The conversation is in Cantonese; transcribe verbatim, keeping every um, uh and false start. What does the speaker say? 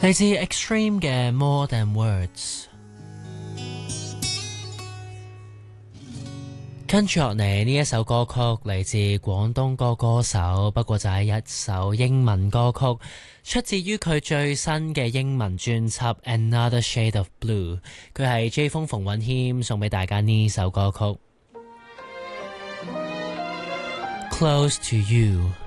嚟自 Extreme 嘅 More Than Words。跟住落嚟呢一首歌曲嚟自廣東歌歌手，不過就係一首英文歌曲，出自於佢最新嘅英文專輯 Another Shade of Blue。佢係 J 風馮允謙送俾大家呢首歌曲 Close to You。